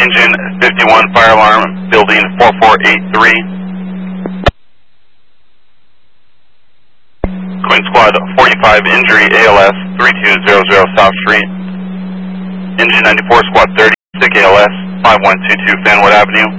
Engine 51, fire alarm, building 4483. Queen Squad 45, injury ALS 3200 South Street. Engine 94, Squad 30, sick ALS 5122 Fanwood Avenue.